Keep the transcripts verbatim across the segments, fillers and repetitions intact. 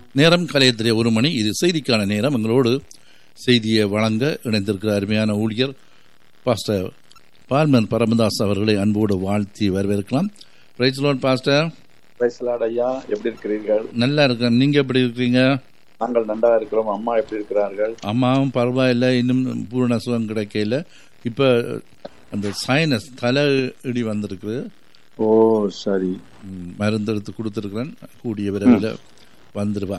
நேரம் கலையத்திலே ஒரு மணி. இது செய்திக்கான நேரம். எங்களோடு செய்தியை வழங்க இணைந்திருக்கிற அருமையான ஊழியர் பாஸ்டர் பால்மன் பரமதாஸ் அவர்களை அன்போடு வாழ்த்தி வரவேற்கலாம். Price Lord pastor. Price Lord ஐயா, எப்படி இருக்கிறீர்கள்? நல்லா இருக்கேன். நீங்க எப்படி இருக்கிறீங்க? நாங்கள் நன்றா இருக்கிறோம். அம்மா எப்படி இருக்கிறார்கள்? அம்மாவும் பரவாயில்ல, இன்னும் பூரண சுகம் கிடைக்கல. இப்ப அந்த சைனஸ் தலை இடி வந்திருக்கு. ஓ சரி, மருந்து எடுத்து கொடுத்துருக்கிறேன். கூடிய விரைவில் வந்துடுவா.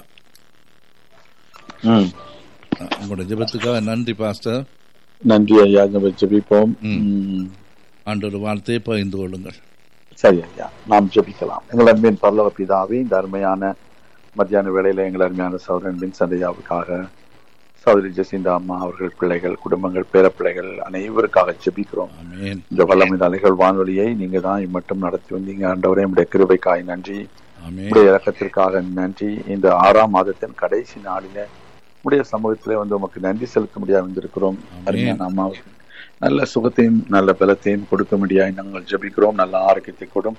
உங்களோட ஜெபத்துக்காக நன்றி பாஸ்டர். நன்றி ஐயா, ஜெபிப்போம். ஆண்டோட வாழ்த்தையை பகிர்ந்து கொள்ளுங்கள். சரி ஐயா, நாம் ஜெபிக்கலாம். எங்கள் அன்பின் பரலோக பிதாவே, இந்த அருமையான மத்தியான வேளையில எங்கள் அருமையான சகோதரன் சந்தையாவுக்காக, சகோதரி ஜெசிந்தா அம்மா அவர்கள் பிள்ளைகள், குடும்பங்கள், பேர பிள்ளைகள் அனைவருக்காக ஜெபிக்கிறோம். இந்த வல்லமை அலைகள் வானொலியை நீங்க தான் மட்டும் நடத்தி வந்தீங்க. ஆண்டவரே, உடைய கிருபைக்காய் நன்றி, உடைய இறக்கத்திற்காக நன்றி. இந்த ஆறாம் மாதத்தின் கடைசி நாளில உடைய சமூகத்திலே வந்து உமக்கு நன்றி செலுத்த முடியாது வந்திருக்கிறோம். அருமையான அம்மாவுக்கு நல்ல சுகத்தையும் நல்ல பலத்தையும் கொடுக்க முடியாது நாங்கள் ஜெபிக்கிறோம். நல்ல ஆரோக்கியத்தை கொடும்,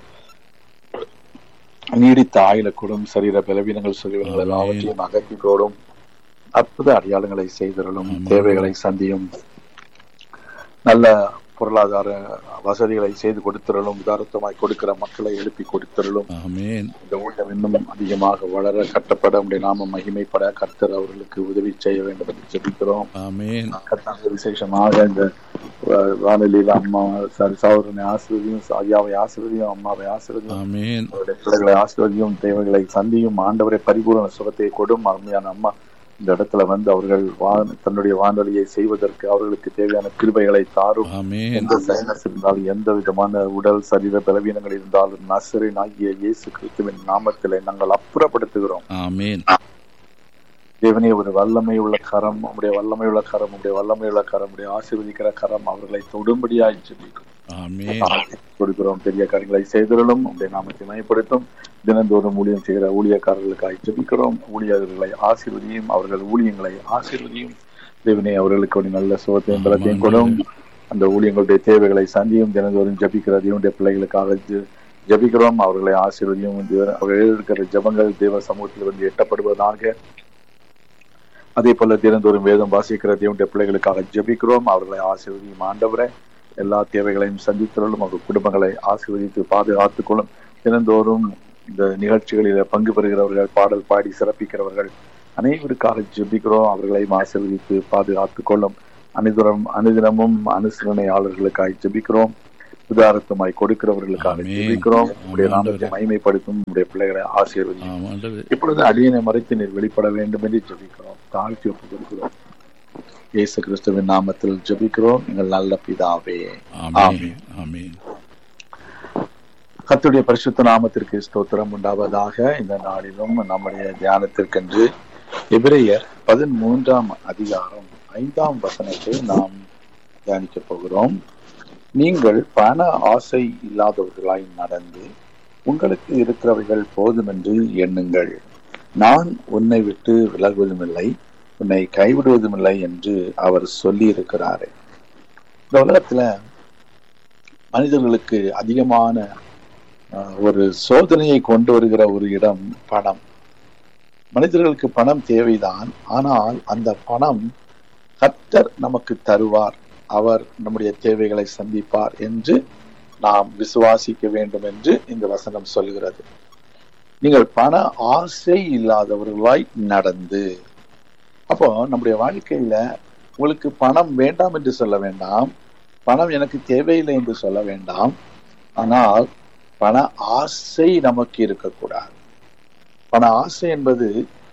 நீடித்த ஆயுள கூடும், சரீர பலவீனங்கள் சொல்லிவர்கள் எல்லாவற்றையும் அகற்றி கூடும், அற்புத அடையாளங்களை செய்தரலும், தேவைகளை சந்தியும், நல்ல பொருளாதார வசதிகளை செய்து கொடுத்திரலும், உதாரணமாய் கொடுக்கிற மக்களை எழுப்பி கொடுத்திரலும். இந்த ஊழியம் இன்னும் அதிகமாக வளர, கட்டப்பட, உடைய நாம மகிமைப்பட கர்த்தர் அவர்களுக்கு உதவி செய்ய வேண்டும் என்று ஜெபிக்கிறோம். விசேஷமாக இந்த வானொலியில அம்மா சகோதரனை ஆசீர்வதியும், ஐயாவை ஆசீர்வதியும், அம்மாவை ஆசீர்வதியும், அவருடைய பிள்ளைகளை ஆசீர்வதியும், தேவைகளை சந்தியும். ஆண்டவரை பரிபூரண சுகத்தை கொடும். அருமையான அம்மா இந்த இடத்துல வந்து அவர்கள் தன்னுடைய வானொலியை செய்வதற்கு அவர்களுக்கு தேவையான கிருபைகளை தாரும். எந்த சைனஸ் இருந்தாலும், எந்த விதமான உடல் சரீர பலவீனங்கள் இருந்தாலும், நசரேன் ஆகிய இயேசு கிறிஸ்துவின் நாமத்திலே நாங்கள் அப்புறப்படுத்துகிறோம். தேவனே, ஒரு வல்லமை உள்ள கரம், உடைய வல்லமை உள்ள கரம், உடைய வல்லமை உள்ள கரம், உடைய ஆசீர்வதிக்கிற கரம் அவர்களை தொடும்படியாய் ஜெபிக்கிறோம். கொடுக்கிறோம். பெரிய காரியங்களை செய்தலும் உடைய நாமத்தை மையப்படுத்தும். தினந்தோறும் ஊழியம் செய்கிற ஊழியக்காரர்களுக்காக ஜெபிக்கிறோம். ஊழியர்களை ஆசீர்வதியும், அவர்கள் ஊழியங்களை ஆசீர்வதியும். தேவனே, அவர்களுக்கு ஒரு நல்ல சுகத்தையும் பலத்தையும் கொடும். அந்த ஊழியங்களுடைய தேவைகளை சந்தியும். தினந்தோறும் ஜெபிக்கிற தேவனுடைய பிள்ளைகளுக்காக ஜெபிக்கிறோம். அவர்களை ஆசீர்வதியும். அவர்கள் இருக்கிற ஜெபங்கள் தேவ சமூகத்தில் வந்து எட்டப்படுவதாக. அதே போல தினந்தோறும் வேதம் வாசிக்கிற தேவனுடைய பிள்ளைகளுக்காக ஜெபிக்கிறோம். அவர்களை ஆசீர்வதியும். ஆண்டவரை எல்லா தேவைகளையும் சந்தித்தவர்களும் அவர்கள் குடும்பங்களை ஆசீர்வதித்து பாதுகாத்துக் கொள்ளும். தினந்தோறும் இந்த நிகழ்ச்சிகளில் பங்கு பெறுகிறவர்கள், பாடல் பாடி சிறப்பிக்கிறவர்கள் அனைவருக்காக ஜெபிக்கிறோம். அவர்களையும் ஆசீர்வதித்து பாதுகாத்துக் கொள்ளும். அனுதினம் அனுதினமும் அனுசரணையாளர்களுக்காக ஜெபிக்கிறோம். உதாரணமாய் கொடுக்கிறவர்களுக்காக ஜெபிக்கிறோம். உடைய நாமத்தை மகிமைப்படுத்தும் உடைய பிள்ளைகளை ஆசீர்வதியும். இப்பொழுது அடியனை மறைத்து நீர் வெளிப்பட வேண்டும் என்று ஜெபிக்கிறோம். தாழ்த்தி ஒப்புக் கொடுக்கிறோம். இயேசு கிறிஸ்துவின் நாமத்தில் ஜெபிக்கிறோம் எங்கள் நல்ல பிதாவே, ஆமென். கர்த்தருடைய பரிசுத்த நாமத்திற்கு ஸ்தோத்திரம் உண்டாவதாக. இந்த நாளிலும் நம்முடைய தியானத்திற்கென்று எபிரேயர் பதிமூன்றாம் அதிகாரம் ஐந்தாம் வசனத்தை நாம் தியானிக்க போகிறோம். நீங்கள் பண ஆசை இல்லாதவர்களாய் நடந்து உங்களுக்கு இருக்கிறவைகள் போதும் என்று எண்ணுங்கள். நான் உன்னை விட்டு விலகுவதும் இல்லை, உன்னை கைவிடுவதும் இல்லை என்று அவர் சொல்லி இருக்கிறாரு. இந்த உலகத்துல மனிதர்களுக்கு அதிகமான ஒரு சோதனையை கொண்டு வருகிற ஒரு இடம் பணம். மனிதர்களுக்கு பணம் தேவைதான். ஆனால் அந்த பணம் கர்த்தர் நமக்கு தருவார், அவர் நம்முடைய தேவைகளை சந்திப்பார் என்று நாம் விசுவாசிக்க வேண்டும் என்று இந்த வசனம் சொல்கிறது. நீங்கள் பண ஆசை இல்லாதவர்களாய் நடந்து. அப்போ நம்முடைய வாழ்க்கையில உங்களுக்கு பணம் வேண்டாம் என்று சொல்ல வேண்டாம், பணம் எனக்கு தேவையில்லை என்று சொல்ல வேண்டாம். ஆனால் பண ஆசை நமக்கு இருக்கக்கூடாது. பண ஆசை என்பது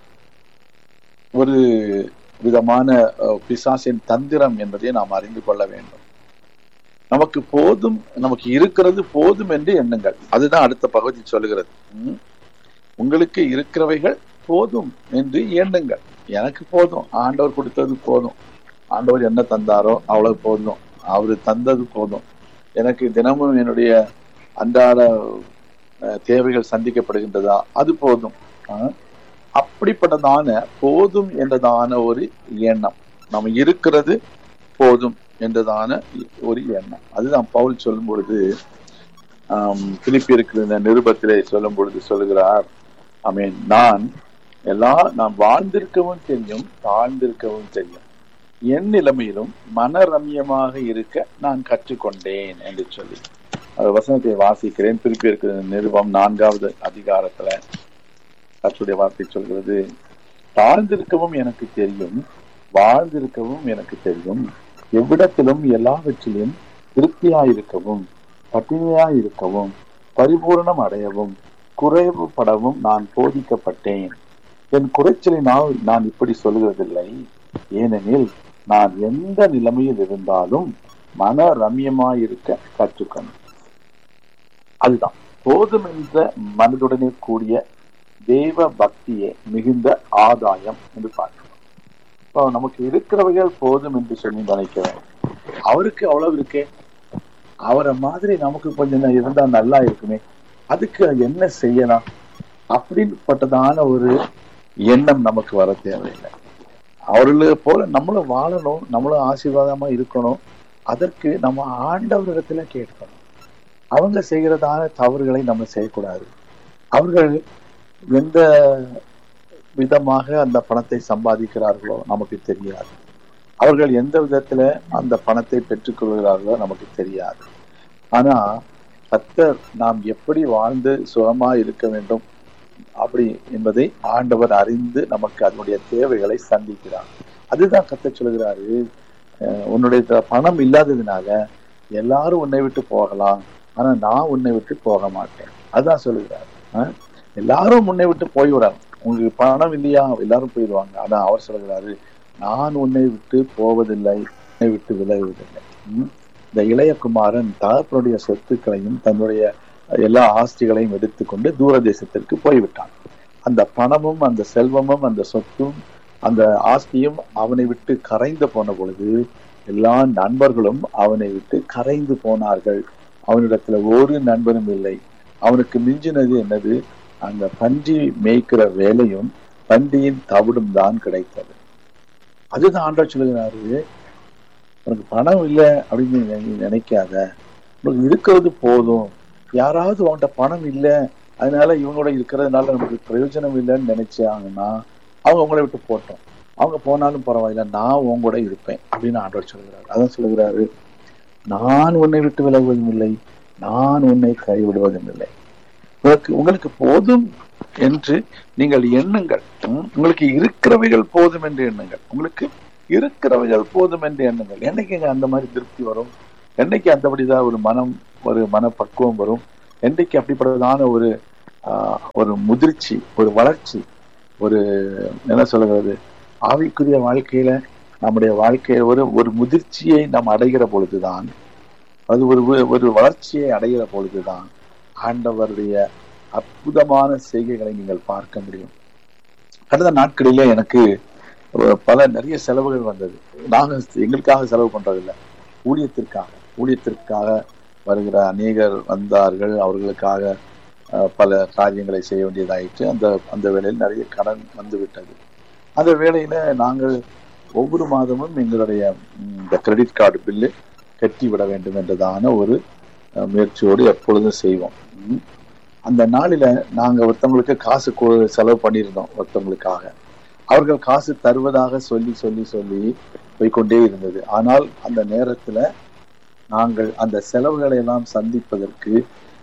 ஒரு விதமான பிசாசின் தந்திரம் என்பதை நாம் அறிந்து கொள்ள வேண்டும். நமக்கு போதும், நமக்கு இருக்கிறது போதும் என்று எண்ணுங்கள். அதுதான் அடுத்த பகுதி சொல்லுகிறது. உங்களுக்கு இருக்கிறவைகள் போதும் என்று எண்ணுங்கள். எனக்கு போதும், ஆண்டவர் கொடுத்தது போதும், ஆண்டவர் என்ன தந்தாரோ அவ்வளவு போதும், அவரு தந்தது போதும், எனக்கு தினமும் என்னுடைய அன்றாட தேவைகள் சந்திக்கப்படுகின்றதா, அது போதும். அப்படிப்பட்டதான போதும் என்றதான ஒரு எண்ணம், நம்ம இருக்கிறது போதும் என்றதான ஒரு எண்ணம், அதுதான் பவுல் சொல்லும் பொழுது ஆஹ் பிலிப்பியருக்கு இந்த நிருபத்திலே சொல்லும் பொழுது சொல்லுகிறார், ஆமென், நான் எல்லா நான் வாழ்ந்திருக்கவும் தெரியும், தாழ்ந்திருக்கவும் தெரியும். என் நிலைமையிலும் மனரம்யமாக இருக்க நான் கற்றுக்கொண்டேன் என்று சொல்லி வசனத்தை வாசிக்கிறேன். திருப்பி இருக்கிற நிருபம் நான்காவது அதிகாரத்துல கர்த்தருடைய வார்த்தை சொல்கிறது, தாழ்ந்திருக்கவும் எனக்கு தெரியும், வாழ்ந்திருக்கவும் எனக்கு தெரியும். எவ்விடத்திலும் எல்லாவற்றிலும் திருப்தியாயிருக்கவும், பட்டினியாயிருக்கவும், பரிபூரணம் அடையவும், குறைவுபடவும் நான் போதிக்கப்பட்டேன். என் குறைச்சலினால் நான் இப்படி சொல்லுவதில்லை, ஏனெனில் நான் எந்த நிலைமையில் இருந்தாலும் மன ரம்யமாயிருக்க கற்றுக்கணும். அதுதான் போதும் என்ற மனதுடனே கூடிய தேவ பக்தியே மிகுந்த ஆதாயம் என்று பார்க்கிறோம். இப்போ நமக்கு இருக்கிறவைகள் போதும் என்று சொல்லி நினைக்கிறேன். அவருக்கு அவ்வளவு இருக்கே, அவரை மாதிரி நமக்கு கொஞ்சம் இருந்தா நல்லா இருக்குமே, அதுக்கு என்ன செய்யலாம் அப்படிப்பட்டதான ஒரு எண்ணம் நமக்கு வர தேவையில்லை. அவர்களை போல நம்மளும் வாழணும், நம்மளும் ஆசீர்வாதமா இருக்கணும். அதற்கு நம்ம ஆண்டவரிடத்துல கேட்கணும். அவங்க செய்கிறதான தவறுகளை நம்ம செய்யக்கூடாது. அவர்கள் எந்த விதமாக அந்த பணத்தை சம்பாதிக்கிறார்களோ நமக்கு தெரியாது. அவர்கள் எந்த விதத்துல அந்த பணத்தை பெற்றுக் கொள்கிறார்களோ நமக்கு தெரியாது. ஆனா கர்த்தர் நாம் எப்படி வாழ்ந்து சுகமா இருக்க வேண்டும் அப்படி என்பதை ஆண்டவர் அறிந்து நமக்கு அதனுடைய தேவைகளை சந்திக்கிறார். அதுதான் கர்த்தர் சொல்கிறாரு, உன்னுடைய பணம் இல்லாததுனால எல்லாரும் உன்னை விட்டு போகலாம், ஆனா நான் உன்னை விட்டு போக மாட்டேன். அதுதான் சொல்லுகிறார். எல்லாரும் உன்னை விட்டு போய்விடாங்க, உங்களுக்கு பணம் இல்லையா எல்லாரும் போயிடுவாங்க. ஆனா அவர் சொல்கிறாரு, நான் உன்னை விட்டு போவதில்லை, உன்னை விட்டு விலகுவதில்லை. இந்த இளையகுமாரன் தகப்பனுடைய சொத்துக்களையும் தன்னுடைய எல்லா ஆஸ்திகளையும் எடுத்துக்கொண்டு தூர தேசத்திற்கு போய்விட்டான். அந்த பணமும் அந்த செல்வமும் அந்த சொத்தும் அந்த ஆஸ்தியும் அவனை விட்டு கரைந்து போன பொழுது எல்லா நண்பர்களும் அவனை விட்டு கரைந்து போனார்கள். அவனிடத்துல ஒரு நண்பனும் இல்லை. அவனுக்கு மிஞ்சினது என்னது? அந்த பன்றி மேய்க்கிற வேலையும் பன்றியின் தவிடும் தான் கிடைத்தது. அதுதான் ஆண்டவர் சொல்லுகிறாரு, உனக்கு பணம் இல்லை அப்படின்னு நினைக்காத, உனக்கு இருக்கிறது போதும். யாராவது உன்கிட்ட பணம் இல்லை அதனால இவங்களோட இருக்கிறதுனால நமக்கு பிரயோஜனம் இல்லைன்னு நினைச்சாங்கன்னா அவங்க உங்களை விட்டு போட்டோம், அவங்க போனாலும் பரவாயில்ல, நான் உங்க கூட இருப்பேன் அப்படின்னு ஆண்டவர் சொல்லுகிறாரு. அதான் சொல்லுகிறாரு, நான் உன்னை விட்டு விலகுவதும் இல்லை, நான் உன்னை கைவிடுவதும் இல்லை. உங்களுக்கு உங்களுக்கு போதும் என்று நீங்கள் எண்ணுங்கள். உங்களுக்கு இருக்கிறவைகள் போதும் என்று எண்ணுங்கள். உங்களுக்கு இருக்கிறவைகள் போதும் என்று எண்ணுங்கள். என்னைக்கு அந்த மாதிரி திருப்தி வரும்? என்னைக்கு அந்தபடிதான் ஒரு மனம் ஒரு மனப்பக்குவம் வரும்? என்றைக்கு அப்படிப்பட்டதான ஒரு ஆஹ் ஒரு முதிர்ச்சி, ஒரு வளர்ச்சி, ஒரு என்ன சொல்லுகிறது, ஆவிக்குரிய வாழ்க்கையில நம்முடைய வாழ்க்கையை ஒரு ஒரு முதிர்ச்சியை நாம் அடைகிற பொழுதுதான், அது ஒரு ஒரு வளர்ச்சியை அடைகிற பொழுதுதான் ஆண்டவருடைய அற்புதமான செய்கைகளை நீங்கள் பார்க்க முடியும். கடந்த நாட்களிலே எனக்கு பல நிறைய செலவுகள் வந்தது. நாங்கள் எங்களுக்காக செலவு பண்றதில்லை, ஊழியத்திற்காக ஊழியத்திற்காக வருகிற அநேகர் வந்தார்கள். அவர்களுக்காக பல காரியங்களை செய்ய வேண்டியதாயிற்று. அந்த அந்த வேளையில் நிறைய கடன் வந்து விட்டது. அந்த வேளையில நாங்கள் ஒவ்வொரு மாதமும் எங்களுடைய இந்த கிரெடிட் கார்டு பில்லு கட்டி விட வேண்டும் என்றதான ஒரு முயற்சியோடு எப்பொழுதும் செய்வோம். அந்த நாளில நாங்க ஒருத்தவங்களுக்கு காசு செலவு பண்ணியிருந்தோம். ஒருத்தவங்களுக்காக அவர்கள் காசு தருவதாக சொல்லி சொல்லி சொல்லி போய்கொண்டே இருந்தது. ஆனால் அந்த நேரத்துல நாங்கள் அந்த செலவுகளை எல்லாம் சந்திப்பதற்கு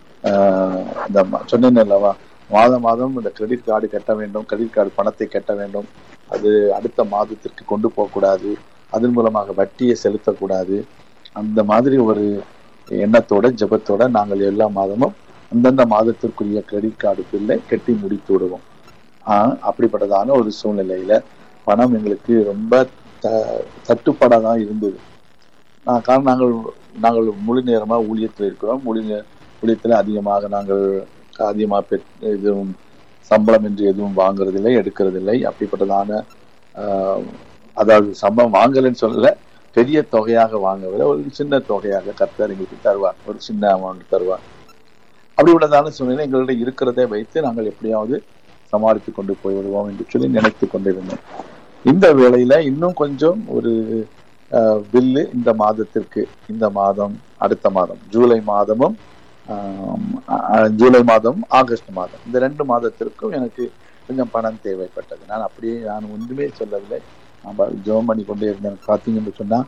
ஆஹ் இந்த சொன்னேன் அல்லவா, மாதம் மாதம் இந்த கிரெடிட் கார்டு கட்ட வேண்டும், கிரெடிட் கார்டு பணத்தை கட்ட வேண்டும், அது அடுத்த மாதத்திற்கு கொண்டு போகக்கூடாது, அதன் மூலமாக வட்டியை செலுத்தக்கூடாது. அந்த மாதிரி ஒரு எண்ணத்தோட ஜெபத்தோட நாங்கள் எல்லா மாதமும் அந்தந்த மாதத்திற்குரிய கிரெடிட் கார்டு பில்லை கட்டி முடித்து விடுவோம். ஆஹ் அப்படிப்பட்டதான ஒரு சூழ்நிலையில பணம் எங்களுக்கு ரொம்ப த தட்டுப்பாடாதான் இருந்தது. காரணம் நாங்கள் நாங்கள் முழு நேரமா ஊழியத்தில் இருக்கிறோம். முழு ஊழியத்துல அதிகமாக நாங்கள் அதிகமாக பெ எதுவும் சம்பளம் என்று எதுவும் வாங்குறதில்லை, எடுக்கிறதில்லை. அப்படிப்பட்டதான ஆஹ் அதாவது சம்பளம் வாங்கலன்னு சொல்லல, பெரிய தொகையாக வாங்கவில்லை, ஒரு சின்ன தொகையாக கர்த்தர் எங்களுக்கு தருவார், ஒரு சின்ன அமௌண்ட் தருவார். அப்படி உள்ளதான சூழ்நிலை எங்களுடைய இருக்கிறதை வைத்து நாங்கள் எப்படியாவது சமாளித்து கொண்டு போய்விடுவோம் என்று சொல்லி நினைத்து கொண்டிருந்தோம். இந்த வேளையில இன்னும் கொஞ்சம் ஒரு பில்லு இந்த மாதத்திற்கு, இந்த மாதம் அடுத்த மாதம் ஜூலை மாதமும் ஜூலை மாதம் ஆகஸ்ட் மாதம் இந்த ரெண்டு மாதத்திற்கும் எனக்கு கொஞ்சம் பணம் தேவைப்பட்டது. நான் அப்படியே நான் ஒன்றுமே சொல்லவில்லை, நான் ஜெபம் பண்ணி கொண்டே இருந்தேன். பார்த்தீங்கன்னு சொன்னா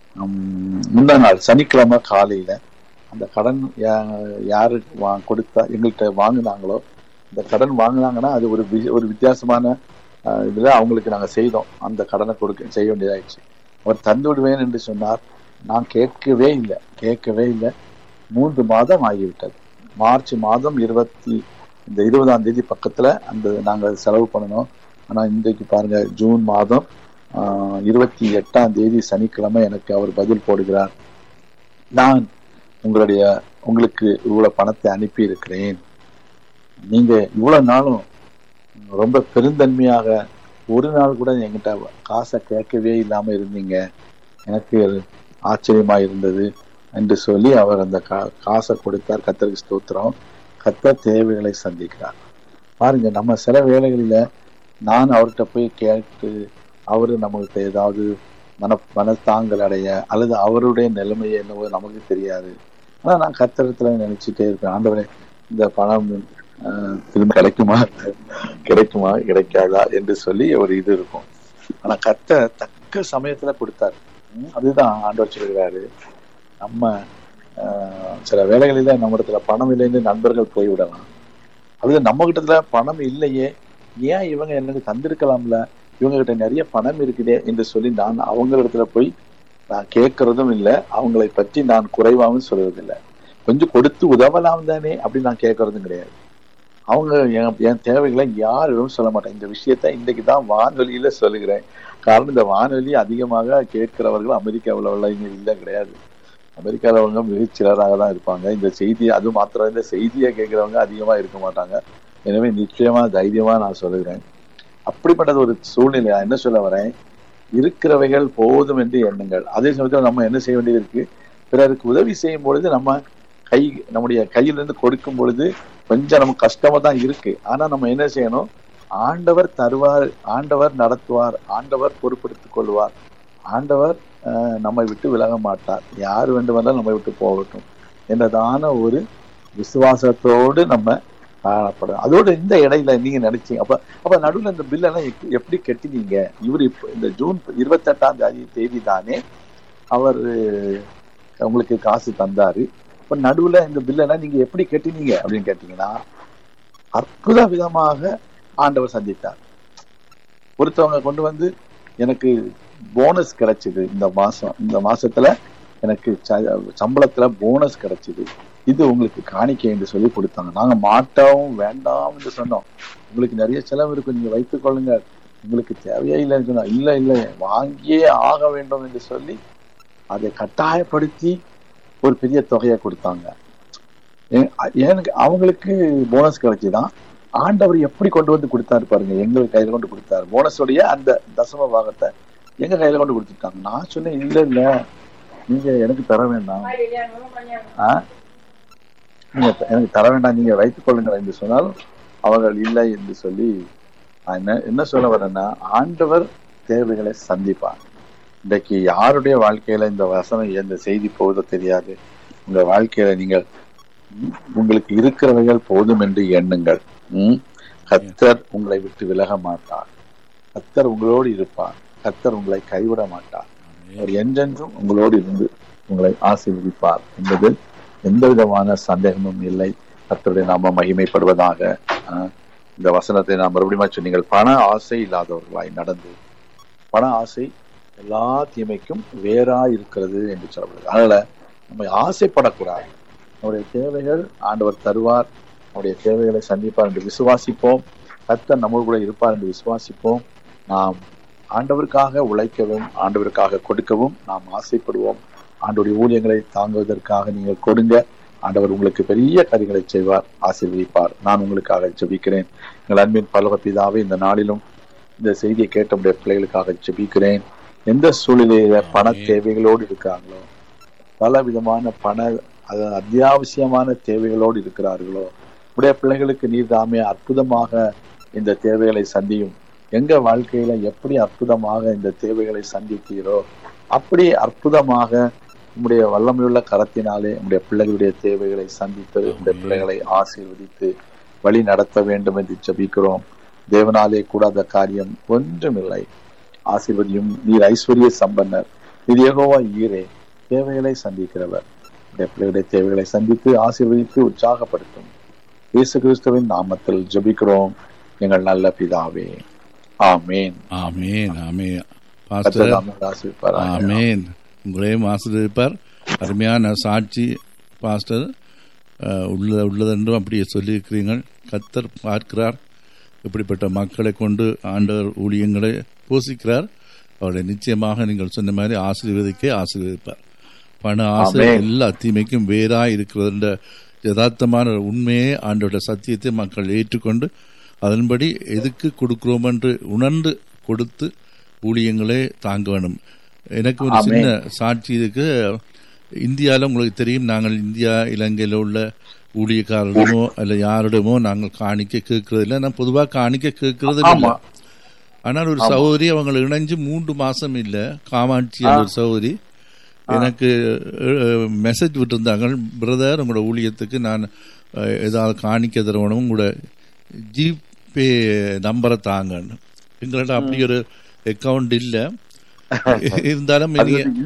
முந்தா நாள் சனிக்கிழமை காலையில அந்த கடன் யாரு வா கொடுத்தா எங்கள்கிட்ட வாங்கினாங்களோ, இந்த கடன் வாங்கினாங்கன்னா அது ஒரு ஒரு வித்தியாசமான இதுல அவங்களுக்கு நாங்க செய்தோம். அந்த கடனை கொடுக்க செய்ய வேண்டியதாயிடுச்சு. அவர் தந்து விடுவேன் என்று சொன்னார். நான் கேட்கவே இல்லை கேட்கவே இல்லை மூன்று மாதம் ஆகிவிட்டது. மார்ச் மாதம் இருபத்தி இந்த இருபதாம் தேதி பக்கத்துல அந்த நாங்க செலவு பண்ணணும். ஆனா இன்றைக்கு பாருங்க ஜூன் மாதம் ஆஹ் இருபத்தி எட்டாம் தேதி சனிக்கிழமை எனக்கு அவர் பதில் போடுகிறார். நான் உங்களுடைய உங்களுக்கு இவ்வளவு பணத்தை அனுப்பி இருக்கிறேன், நீங்க இவ்வளவு நாளும் ரொம்ப பெருந்தன்மையாக ஒரு நாள் கூட என்கிட்ட காசை கேட்கவே இல்லாம இருந்தீங்க, எனக்கு ஆச்சரியமா இருந்தது என்று சொல்லி அவர் அந்த கா காசை கொடுத்தார். கர்த்தருக்கு ஸ்தோத்திரம். கர்த்தர் தேவைகளை சந்திக்கிறார். பாருங்க, நம்ம சில வேளைகளில நான் அவர்கிட்ட போய் கேட்டு அவரு நம்மகிட்ட ஏதாவது மன மனத்தாங்கல் அடைய அல்லது அவருடைய நிலைமையை என்னவோ நமக்கு தெரியாது. ஆனா நான் கர்த்தரத்துல நினைச்சுட்டே இருப்பேன், ஆண்டவரே இந்த பணம் ஆஹ் திரும்ப கிடைக்குமா கிடைக்குமா கிடைக்காதா என்று சொல்லி ஒரு இது இருக்கும். ஆனா கர்த்தர் தக்க சமயத்துல கொடுத்தாரு. அதுதான் ஆண்டவர் சொல்கிறாரு. நம்ம ஆஹ் சில வேளைகளில நம்ம இடத்துல பணம் இல்லைன்னு நண்பர்கள் போய்விடலாம், அல்லது நம்ம கிட்டத்துல பணம் இல்லையே, ஏன் இவங்க எனக்கு தந்திருக்கலாம்ல, இவங்க கிட்ட நிறைய பணம் இருக்குதே என்று சொல்லி நான் அவங்க இடத்துல போய் நான் கேட்கறதும் இல்லை, அவங்களை பற்றி நான் குறைவாகவும் சொல்றதில்லை. கொஞ்சம் கொடுத்து உதவலாம் தானே அப்படின்னு நான் கேட்கறதும் கிடையாது. அவங்க என் என் தேவைகளை யாரிடம் சொல்ல மாட்டேன். இந்த விஷயத்த இன்னைக்கு தான் வானொலியில சொல்லுகிறேன். காரணம், இந்த வானொலி அதிகமாக கேட்கிறவர்கள் அமெரிக்காவில் உள்ள இல்லை கிடையாது. அமெரிக்காவில் மிகச்சிலராக தான் இருப்பாங்க. இந்த செய்தி அது மாத்திரம் இந்த செய்தியை கேட்கிறவங்க அதிகமா இருக்க மாட்டாங்க. எனவே நிச்சயமா தைரியமா நான் சொல்லுகிறேன். அப்படிப்பட்டது ஒரு சூழ்நிலை. என்ன சொல்ல வரேன், இருக்கிறவைகள் போதும் என்று எண்ணுங்கள். அதே சமயத்தில் நம்ம என்ன செய்ய வேண்டியது இருக்கு, பிறருக்கு உதவி செய்யும் பொழுது நம்ம கை நம்முடைய கையிலிருந்து கொடுக்கும் பொழுது கொஞ்சம் நமக்கு கஷ்டமா தான் இருக்கு. ஆனா நம்ம என்ன செய்யணும், ஆண்டவர் தருவார், ஆண்டவர் நடத்துவார், ஆண்டவர் பொறுப்படுத்திக் கொள்வார், ஆண்டவர் அஹ் நம்மை விட்டு விலக மாட்டார், யார் வேண்டுமென்றால் நம்மை விட்டு போகட்டும் என்றதான ஒரு விசுவாசத்தோடு நம்ம காணப்படும். அதோடு இந்த இடையில நீங்க நினைச்சீங்க அப்ப அப்ப நடுவில் இந்த பில்லெல்லாம் எப்படி கட்டினீங்க? இவர் இப்ப இந்த ஜூன் இருபத்தி எட்டாம் தேதி தேதி தானே அவர் உங்களுக்கு காசு தந்தாரு. இப்ப நடுவுல இந்த பில்லெல்லாம் நீங்க எப்படி கட்டினீங்க அப்படின்னு கேட்டீங்கன்னா, அற்புத விதமாக ஆண்டவர் சந்தித்தார். ஒருத்தவங்க கொண்டு வந்து எனக்கு போனஸ் கிடைச்சது, இந்த மாசம் இந்த மாசத்துல எனக்கு சம்பளத்துல போனஸ் கிடைச்சது, இது உங்களுக்கு காணிக்கை என்று சொல்லி கொடுத்தாங்க. நாங்க மாட்டோம் வேண்டாம் என்று சொன்னோம். உங்களுக்கு நிறைய செலவு இருக்கு, நீங்க வைத்துக் கொள்ளுங்க, உங்களுக்கு தேவையே இல்லைன்னு சொன்னா, இல்ல இல்ல வாங்கியே ஆக வேண்டும் என்று சொல்லி அதை கட்டாயப்படுத்தி ஒரு பெரிய தொகையை கொடுத்தாங்க. எனக்கு அவங்களுக்கு போனஸ் கிடைச்சுதான். ஆண்டவர் எப்படி கொண்டு வந்து கொடுத்தாரு பாருங்க, எங்களுக்கு கையில கொண்டு கொடுத்தாரு. போனஸோடைய அந்த தசம பாகத்தை எங்க கையில கொண்டு கொடுத்துட்டாங்க. நான் சொன்னேன், இல்ல இல்ல நீங்க எனக்கு தர வேண்டாம், ஆஹ் நீங்க எனக்கு தர வேண்டாம், நீங்க வைத்துக் கொள்ளுங்கள் என்று சொன்னாலும் அவர்கள் இல்லை என்று சொல்லி நான் என்ன என்ன சொல்ல வரேன்னா, ஆண்டவர் தேவைகளை சந்திப்பார். இன்றைக்கு யாருடைய வாழ்க்கையில இந்த வசனம் இந்த செய்தி போவதோ தெரியாது. உங்க வாழ்க்கையில நீங்கள் உங்களுக்கு இருக்கிறவைகள் போதும் என்று எண்ணுங்கள். உம் கர்த்தர் உங்களை விட்டு விலக மாட்டார், கர்த்தர் உங்களோடு இருப்பார், கர்த்தர் உங்களை கைவிட மாட்டார், அவர் என்றென்றும் உங்களோடு இருந்து உங்களை ஆசீர்வதிப்பார் என்பது எந்த விதமான சந்தேகமும் இல்லை. கர்த்தருடைய நாம மகிமைப்படுவதாக. இந்த வசனத்தை நான் மறுபடியும் சொன்னீங்கள், பண ஆசை இல்லாதவர்களாய் நடந்து, பண ஆசை எல்லா தீமைக்கும் வேறா இருக்கிறது என்று சொல்லப்படுது. அதனால நம்ம ஆசைப்படக்கூடாது. நம்முடைய தேவைகள் ஆண்டவர் தருவார், நம்முடைய தேவைகளை சந்திப்பார் என்று விசுவாசிப்போம். கர்த்தர் நம்மோடு கூட இருப்பார் என்று விசுவாசிப்போம். நாம் ஆண்டவருக்காக உழைக்கவும் ஆண்டவருக்காக கொடுக்கவும் நாம் ஆசைப்படுவோம். ஆண்டவருடைய ஊழியங்களை தாங்குவதற்காக நீங்கள் கொடுங்க. ஆண்டவர் உங்களுக்கு பெரிய காரியங்களை செய்வார், ஆசீர்வதிப்பார். நான் உங்களுக்காக ஜெபிக்கிறேன். எங்கள் அன்பின் பரலோக பிதாவே, இந்த நாளிலும் இந்த செய்தியை கேட்ட உடைய பிள்ளைகளுக்காக ஜெபிக்கிறேன். எந்த சூழ்நிலையில பண தேவைகளோடு இருக்காங்களோ, பல விதமான பண அத்தியாவசியமான தேவைகளோடு இருக்கிறார்களோ, உடைய பிள்ளைகளுக்கு நீர் தாமே அற்புதமாக இந்த தேவைகளை சந்தியும். எங்க வாழ்க்கையில எப்படி அற்புதமாக இந்த தேவைகளை சந்தித்தீரோ அப்படி அற்புதமாக உம்முடைய வல்லமையுள்ள கரத்தினாலே உம்முடைய பிள்ளைகளுடைய தேவைகளை சந்தித்து உம்முடைய பிள்ளைகளை ஆசீர்வதித்து வழி நடத்த வேண்டும் என்று ஜெபிக்கிறோம். தேவனாலே கூடாத காரியம் ஒன்றுமில்லை. ஆசீர்வதியும். நீர் ஐஸ்வர்ய சம்பன்னர், நீர் யெகோவா ஈரே, தேவைகளை சந்திக்கிறவர். பிள்ளைகளுடைய தேவைகளை சந்தித்து ஆசீர்வதித்து உற்சாகப்படுத்தும். இயேசு கிறிஸ்துவின் நாமத்தில் ஜெபிக்கிறோம் எங்கள் நல்ல பிதாவே. ஆமேன். ஆமேன். ஆமேன். பாஸ்டர் ஆமேன். உங்களையும் ஆசீர்வதிப்பார். அருமையான சாட்சி பாஸ்டர், உள்ள உள்ளதென்றும் அப்படியே சொல்லியிருக்கிறீர்கள். கர்த்தர் பார்க்கிறார், இப்படிப்பட்ட மக்களை கொண்டு ஆண்டவர் ஊழியங்களை போஷிக்கிறார். அவருடைய நிச்சயமாக நீங்கள் சொன்ன மாதிரி ஆசீர்வதிக்க ஆசீர்வதிப்பார். பண ஆசை எல்லா தீமைக்கும் வேறாய் இருக்கிறது யதார்த்தமான உண்மையே ஆண்டோட சத்தியத்தை மக்கள் ஏற்றுக்கொண்டு அதன்படி எதுக்கு கொடுக்கிறோம் என்று உணர்ந்து கொடுத்து ஊழியங்களே தாங்க வேணும். எனக்கு ஒரு சின்ன சாட்சி இருக்கு. இந்தியாவில் உங்களுக்கு தெரியும், நாங்கள் இந்தியா இலங்கையில் உள்ள ஊழியக்காரரிடமோ அல்ல யாரிடமோ நாங்கள் காணிக்க கேட்கறது இல்லை. நான் பொதுவாக காணிக்க கேட்கறது இல்லை. ஆனால் ஒரு சகோதரி அவங்க இணைஞ்சு மூன்று மாசம் இல்லை, காமாட்சி ஒரு சகோதரி எனக்கு மெசேஜ் விட்டுருந்தாங்க, பிரதர் உங்களோட ஊழியத்துக்கு நான் ஏதாவது காணிக்க தரணும், உங்களோட ஜிபே நம்பரை தாங்கன்னு. எங்கள்கிட்ட அப்படி ஒரு அக்கௌண்ட் இல்லை, இருந்தாலும்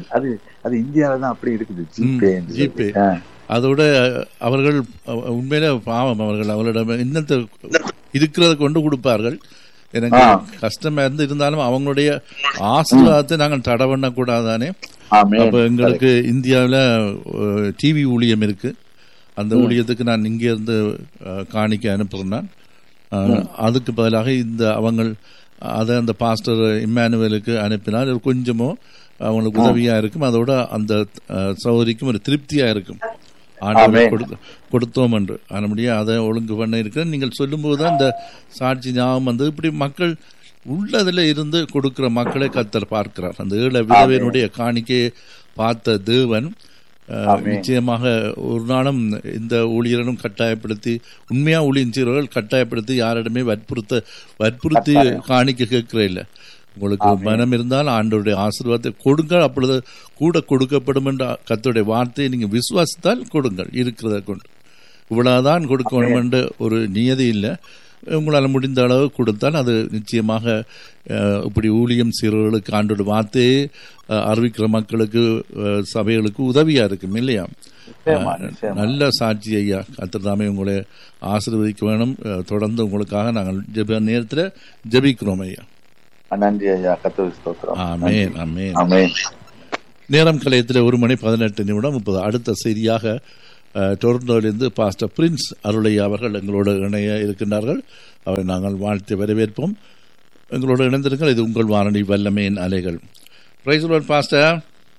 ஜிபே அதோட அவர்கள் உண்மையில பாவம், அவர்கள் அவர்களிடம் இன்னத்தை இருக்கிறத கொண்டு கொடுப்பார்கள். எனக்கு கஷ்டமா இருந்து இருந்தாலும் அவங்களுடைய ஆசீர்வாதத்தை நாங்கள் தடை பண்ண கூடாதானே. அப்ப எங்களுக்கு இந்தியாவில் டிவி ஊழியம் இருக்கு, அந்த ஊழியத்துக்கு நான் இங்கே இருந்து காணிக்க அனுப்புறேன். அதுக்கு பதிலாக இந்த அவங்க அதை அந்த பாஸ்டர் இம்மானுவேலுக்கு அனுப்பினால் கொஞ்சமோ அவங்களுக்கு உதவியா இருக்கும், அதோட அந்த சகோதரிக்கும் ஒரு திருப்தியா இருக்கும். ஆண்டவர் கொடுத்தோம் என்று ஆனபடியா அதை ஒழுங்கு பண்ண இருக்கிறேன். நீங்கள் சொல்லும் போதுதான் இந்த சாட்சி ஞாபகம் வந்து, இப்படி மக்கள் உள்ளதுல இருந்து கொடுக்கிற மக்களை கர்த்தர் பார்க்கிறார். அந்த ஏழை விதவையினுடைய காணிக்கையை பார்த்த தேவன் நிச்சயமாக ஒரு நாளும் இந்த ஊழியர்களும் கட்டாயப்படுத்தி, உண்மையா ஊழியம் செய்கிறவர்கள் கட்டாயப்படுத்தி யாரிடமே வற்புறுத்த வற்புறுத்தி காணிக்க கேட்கிற இல்லை. உங்களுக்கு மனம் இருந்தால் ஆண்டவருடைய ஆசீர்வாதத்தை கொடுங்கள், அப்பொழுது கூட கொடுக்கப்படும் என்ற கர்த்தருடைய வார்த்தையை நீங்க விசுவாசித்தால் கொடுங்கள். இருக்கிறத கொண்டு இவ்வளவுதான் கொடுக்கணும் என்ற ஒரு நியதி இல்லை. உங்களால் முடிந்த அளவு கொடுத்தால் அது நிச்சயமாக இப்படி ஊழியம் செய்கிறவர்களுக்கு ஆண்டோட வார்த்தையை அறிவிக்கிற மக்களுக்கு சபைகளுக்கு உதவியா இருக்கும் இல்லையா? நல்ல சாட்சி ஐயா. கர்த்தர் தாமே உங்களை ஆசீர்வதிக்க வேணும். தொடர்ந்து உங்களுக்காக நாங்கள் ஜெப நேரத்தில் ஜெபிக்கிறோம் ஐயா. நன்றி ஐயா. ஆமென், ஆமென். நேரம் கலையத்தில் ஒரு மணி பதினெட்டு நிமிடம் முப்பது. அடுத்த செய்தியாக டொரண்டோவிலிருந்து பாஸ்டர் பிரின்ஸ் அருளையா அவர்கள் எங்களோடு இணைய இருக்கின்றார்கள். அவரை நாங்கள் வாழ்த்து வரவேற்போம். எங்களோடு இணைந்திருங்கள். இது உங்கள் வானொலி வல்லமையின் அலைகள். Praise the Lord pastor.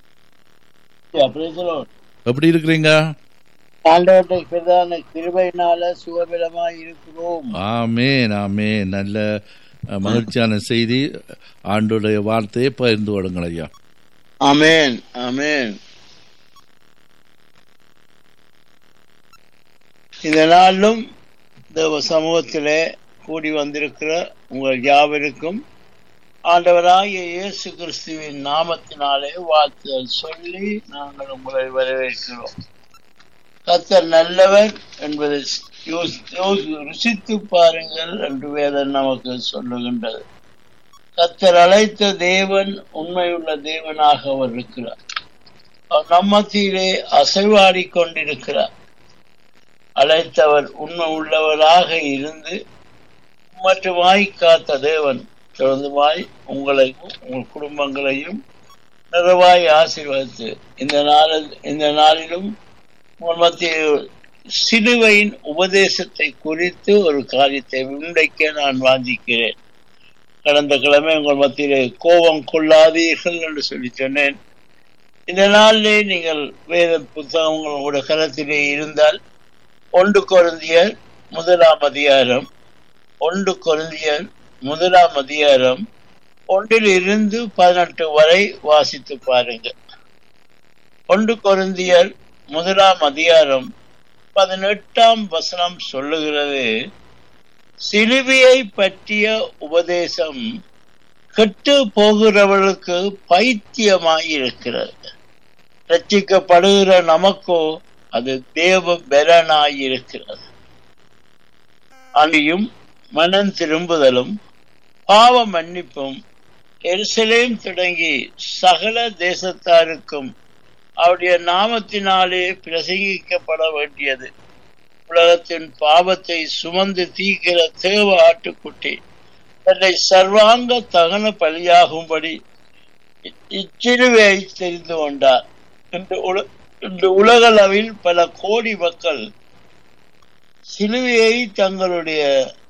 எப்படி இருக்கிறீங்க? ஆண்டவருடைய பிரதான கிருபையினால சுகபலமாய் இருக்கிறோம். ஆமென், ஆமென். நல்ல மகிழ்ச்சியான செய்தி. ஆண்டவருடைய வார்த்தையை பகிர்ந்து விடுங்கள் ஐயா. ஆமென், ஆமென். இந்த நாளும் தேவ சமூகத்திலே கூடி வந்திருக்கிற உங்கள் யாவருக்கும் ஆண்டவராகிய இயேசு கிறிஸ்துவின் நாமத்தினாலே வாழ்த்துதல் சொல்லி நாங்கள் உங்களை வரவேற்கிறோம். கர்த்தர் நல்லவர் என்பதை ருசித்து பாருங்கள் என்று வேதம் நமக்கு சொல்லுகின்றது. கர்த்தர் அழைத்த தேவன் உண்மையுள்ள தேவனாக அவர் இருக்கிறார். அவர் நம்மத்திலே அசைவாடி கொண்டிருக்கிறார். அழைத்தவர் உண்மை உள்ளவராக இருந்து மட்டுமாய் காத்த தேவன் தொடர்ந்துமாய் உங்களையும் உங்கள் குடும்பங்களையும் நிறைவாய் ஆசீர்வதித்து இந்த நாளில் இந்த நாளிலும் உங்கள் மத்தியில் சிலுவையின் உபதேசத்தை குறித்து ஒரு காரியத்தை முன்வைக்க நான் வாஞ்சிக்கிறேன். கடந்த கிழமை உங்கள் மத்தியிலே கோபம் கொள்ளாதீர்கள் என்று சொல்லி சொன்னேன். இந்த நாளிலே நீங்கள் வேத புத்தகம் உங்களுடைய கரத்திலே இருந்தால் ஒன்று கொரிந்தியர் முதலாம் அதிகாரம் ஒன்று கொரிந்தியர் முதலாம் அதிகாரம் ஒன்றில் இருந்து பதினெட்டு வரை வாசித்து பாருங்கள். ஒன்று கொரிந்தியர் முதலாம் அதிகாரம் பதினெட்டாம் வசனம் சொல்லுகிறது, சிலுவையை பற்றிய உபதேசம் கெட்டு போகிறவர்களுக்கு பைத்தியமாயிருக்கிறது, ரட்சிக்கப்படுகிற நமக்கோ அது தேவ பலனாயிருக்கிறது. அன்றியும் மனம் திரும்புதலும் பாவ மன்னிப்பும் எருசலேம் தொடங்கி சகல தேசத்தாருக்கும் அவருடைய நாமத்தினாலே பிரசங்கிக்கப்பட வேண்டியது. உலகத்தின் பாவத்தை சுமந்து தீர்க்கிற தேவ ஆட்டுக்குட்டி தன்னை சர்வாங்க தகன பலியாகும்படி இச்சிலுவையை தெரிந்து கொண்டார். இன்று உலகளவில் பல கோடி மக்கள் சிலுவையை தங்களுடைய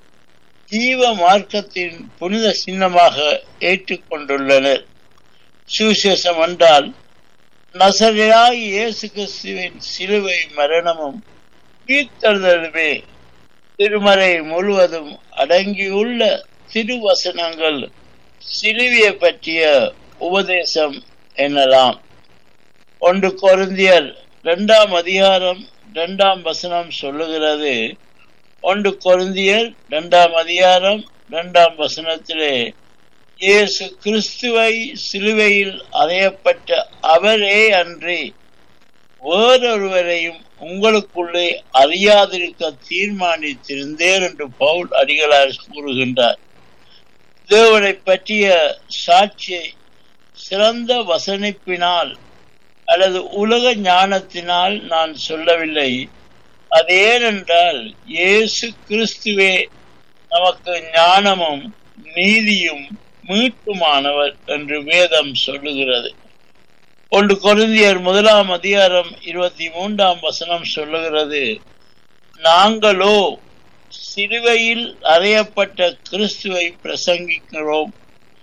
ஜீவ மார்க்கத்தின் புனித சின்னமாக ஏற்றுக்கொண்டுள்ளனர். சுவிசேஷம் என்றால் நசரேயனாகிய இயேசு கிறிஸ்துவின் சிலுவை மரணமும் உயிர்த்தெழுதலுமே. திருமறை முழுவதும் அடங்கியுள்ள திருவசனங்கள் சிலுவையை பற்றிய உபதேசம் எனலாம். ஒன்று கொரிந்தியர் இரண்டாம் அதிகாரம் இரண்டாம் வசனம் சொல்லுகிறது. ஒன்று கொரிந்தியர் இரண்டாம் அதிகாரம் இரண்டாம் வசனத்திலே இயேசு கிறிஸ்துவை சிலுவையில் அறையப்பட்ட அவரே அன்றி வேறொருவரையும் உங்களுக்குள்ளே அறியாதிருக்க தீர்மானித்திருந்தேன் என்று பவுல் அடிகளார் கூறுகின்றார். தேவனை பற்றிய சாட்சியை சிறந்த வசனிப்பினால் அல்லது உலக ஞானத்தினால் நான் சொல்லவில்லை. அது ஏனென்றால் இயேசு கிறிஸ்துவே நமக்கு ஞானமும் நீதியும் மீட்புமானவர் என்று வேதம் சொல்லுகிறது. ஒன்று கொரிந்தியர் முதலாம் அதிகாரம் இருபத்தி மூன்றாம் வசனம் சொல்லுகிறது. நாங்களோ சிலுவையில் அறையப்பட்ட கிறிஸ்துவை பிரசங்கிக்கிறோம்.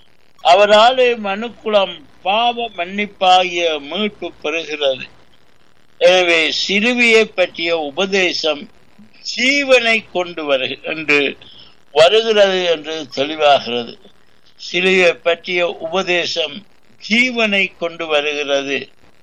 அவராலே மனுக்குலம் பாவ மன்னிப்பாகிய மீட்பு பெறுகிறது. எனவே சிலுவையை பற்றிய உபதேசம் ஜீவனை கொண்டு வரு என்று வருகிறது என்று தெளிவாகிறது. சிலுவையை பற்றிய உபதேசம் ஜீவனை கொண்டு வருகிறது.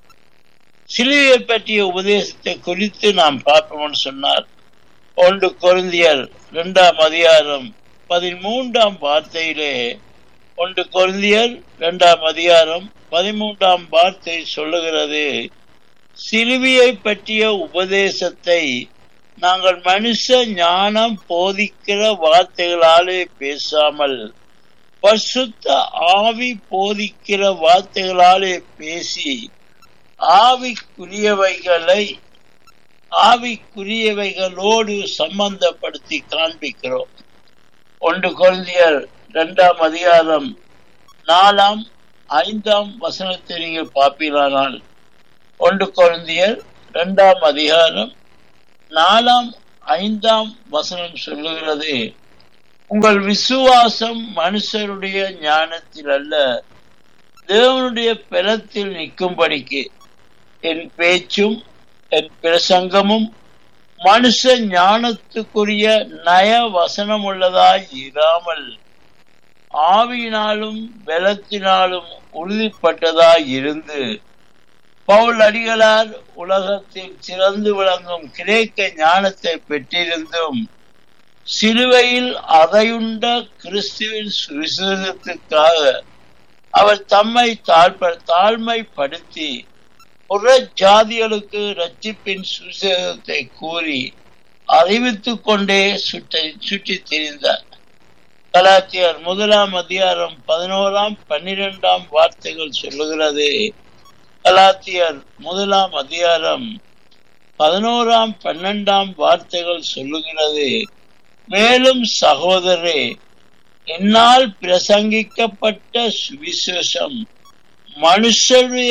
சிலுவையை பற்றிய உபதேசத்தை குறித்து நாம் பார்ப்போம்னு சொன்னார். ஒன்று கொரிந்தியர் இரண்டாம் அதிகாரம் பதிமூன்றாம் வார்த்தையிலே ஒன்று கொரிந்தியர் இரண்டாம் அதிகாரம் பதிமூன்றாம் வார்த்தை சொல்லுகிறது. சிலுவையை பற்றிய உபதேசத்தை நாங்கள் மனுஷ ஞானம் போதிக்கிற வார்த்தைகளாலே பேசாமல் பரிசுத்த ஆவி போதிக்கிற வார்த்தைகளாலே பேசி ஆவிக்குரியவைகளை ஆவிக்குரியவைகளோடு சம்பந்தப்படுத்தி காண்பிக்கிறோம். ஒன்று கொரிந்தியர் இரண்டாம் அதிகாரம் நாலாம் ஐந்தாம் வசனத்தை நீங்கள் பார்ப்பீரானால் ஒன்று கொரிந்தியர் இரண்டாம் அதிகாரம் நாலாம் ஐந்தாம் வசனம் சொல்லுகிறது. உங்கள் விசுவாசம் மனுஷருடைய ஞானத்தில் அல்ல தேவனுடைய பலத்தில் நிற்கும்படிக்கு என் பேச்சும் என் பிரசங்கமும் மனுஷ ஞானத்துக்குரிய நய வசனம் உள்ளதாய் இராமல் ஆவியினாலும் பலத்தினாலும் உறுதிப்பட்டதாய் இருந்து பவுல் அடிகளார் உலகத்தில் சிறந்து விளங்கும் கிரேக்க ஞானத்தை பெற்றிருந்தும் சிலுவையில் அதையுண்ட கிறிஸ்துவின் சுவிசேஷத்துக்காக அவர் தம்மை தாழ்மைப்படுத்தி புற ஜாதிகளுக்கு ரட்சிப்பின் சுவிசேஷத்தை கூறி அறிவித்துக் கொண்டே சுற்றி சுற்றி திரிந்தார். கலாத்தியர் முதலாம் அதிகாரம் பதினோராம் பன்னிரெண்டாம் வார்த்தைகள் சொல்லுகிறது. கலாத்தியர் முதலாம் அதிகாரம் பதினோராம் பன்னெண்டாம் வார்த்தைகள் சொல்லுகிறது. மேலும் சகோதரரே, என்னால் பிரசங்கிக்கப்பட்ட சுவிசேஷம் மனுஷருடைய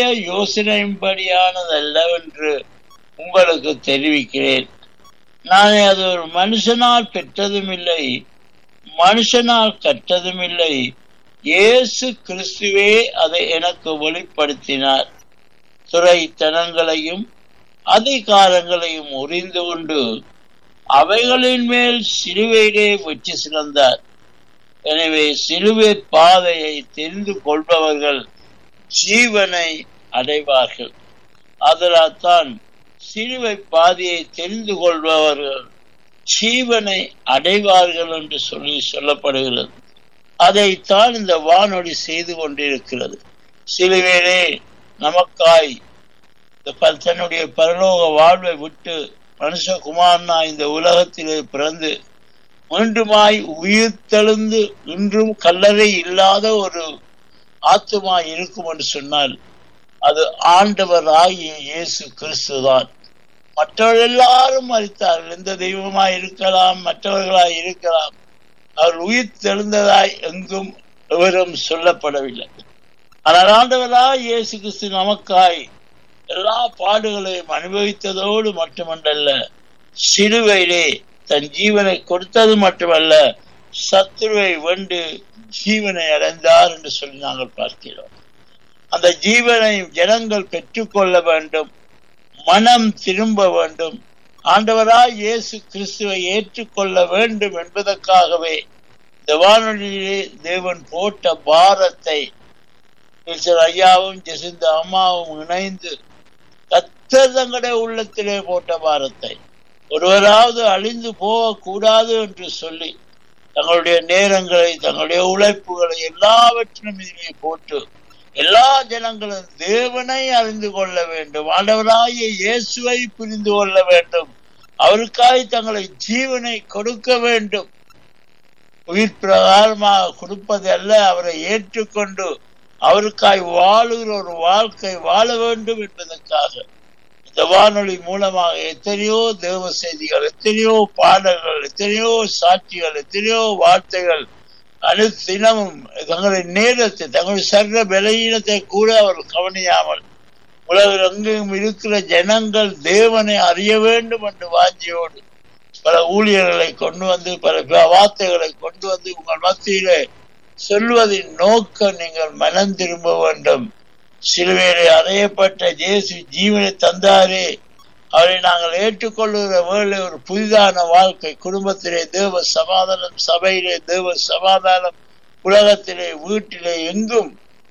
யோசனையின்படியானதல்லவென்று உங்களுக்கு தெரிவிக்கிறேன். நான் அது ஒரு மனுஷனால் பெற்றதும் இல்லை, மனுஷனால் கற்றதும் இல்லை. இயேசு கிறிஸ்துவே அதை எனக்கு வெளிப்படுத்தினார். துறைத்தனங்களையும் அதிகாரங்களையும் உரிந்து கொண்டு அவைகளின் மேல் சிலுவையிலே வெற்றி சிறந்தார். எனவே சிலுவை பாதையை தெரிந்து கொள்பவர்கள் ஜீவனை அடைவார்கள். அதனால் தான் சிலுவை பாதையை தெரிந்து கொள்பவர்கள் ஜீவனை அடைவார்கள் என்று சொல்லி சொல்லப்படுகிறது. அதைத்தான் இந்த வானொலி செய்து கொண்டிருக்கிறது. சிலுவையிலே நமக்காய் தன்னுடைய பரலோக வாழ்வை விட்டு மனுஷகுமாரனா இந்த உலகத்திலே பிறந்து மீண்டுமாய் உயிர் தெழுந்து இன்றும் கல்லறை இல்லாத ஒரு ஆத்துமா இருக்கும் என்று சொன்னால் அது ஆண்டவராகிய இயேசு கிறிஸ்துதான். மற்றவர்கள் எல்லாரும் மரித்தார்கள், எந்த தெய்வமாய் இருக்கலாம், மற்றவர்களாய் இருக்கலாம். அவர் உயிர் தெழுந்ததாய் எங்கும் விவரம் சொல்லப்படவில்லை. ஆனால் ஆண்டவராய் இயேசு கிறிஸ்து நமக்காய் எல்லா பாடுகளையும் அனுபவித்ததோடு மட்டுமன்றல்ல, சிலுவையிலே தன் ஜீவனை கொடுத்தது மட்டுமல்ல, சத்துருவை வென்று ஜீவனை அடைந்தார் என்று சொல்லி நாங்கள் பார்க்கிறோம். அந்த ஜீவனை ஜனங்கள் பெற்றுக்கொள்ள வேண்டும், மனம் திரும்ப வேண்டும், ஆண்டவராய் இயேசு கிறிஸ்துவை ஏற்றுக்கொள்ள வேண்டும் என்பதற்காகவே இந்த வானொலியிலே தேவன் போட்ட பாரத்தை ஐயாவும் ஜெசிந்த அம்மாவும் இணைந்து கர்த்தர் தங்களுடைய உள்ளத்திலே போட்ட பாரத்தை ஒருவராவது அழிந்து போகக்கூடாது என்று சொல்லி தங்களுடைய நேரங்களை, தங்களுடைய உழைப்புகளை எல்லாவற்றிலும் இதிலே போட்டு எல்லா ஜனங்களும் தேவனை அறிந்து கொள்ள வேண்டும், ஆண்டவராகிய இயேசுவை புரிந்து கொள்ள வேண்டும், அவருக்காய் தங்களை ஜீவனை கொடுக்க வேண்டும். உயிர் பிரகாரமாக கொடுப்பது அல்ல, அவரை ஏற்றுக்கொண்டு அவருக்காய் வாழுகிற ஒரு வாழ்க்கை வாழ வேண்டும் என்பதற்காக இந்த வானொலி மூலமாக எத்தனையோ தேவ செய்திகள், எத்தனையோ பாடல்கள், எத்தனையோ சாட்சிகள், எத்தனையோ வார்த்தைகள் அனுதினமும் தங்களுடைய நேரத்தை, தங்களுடைய சர்வ பலவீனத்தை கூட அவர் கவனியாமல் உலகில் எங்கும் இருக்கிற ஜனங்கள் தேவனை அறிய வேண்டும் என்று வாஞ்சியோடு பல ஊழியர்களை கொண்டு வந்து, பல வார்த்தைகளை கொண்டு வந்து உங்கள் மத்தியிலே சொல்வதின் நோக்கம் நீங்கள் மனம் திரும்ப வேண்டும். சிலுவையிலே அறையப்பட்ட இயேசு ஜீவனை தந்தாரே, அவரை நாங்கள் ஏற்றுக்கொள்ளுகிற வேளை ஒரு புதிதான வாழ்க்கை, குடும்பத்திலே தேவ சமாதானம், சபையிலே தேவ சமாதானம், உலகத்திலே, வீட்டிலே, எங்கும்,